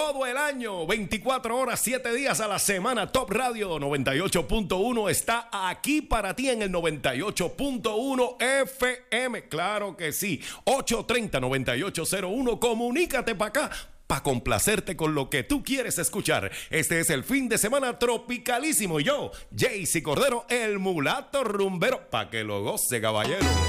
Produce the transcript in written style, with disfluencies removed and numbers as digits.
todo el año, 24 horas, 7 días a la semana. Top Radio 98.1 está aquí para ti en el 98.1 FM. Claro que sí. 830-9801. Comunícate para acá, para complacerte con lo que tú quieres escuchar. Este es el fin de semana tropicalísimo. Y yo, Jaycee Cordero, el mulato rumbero, para que lo goce, caballero.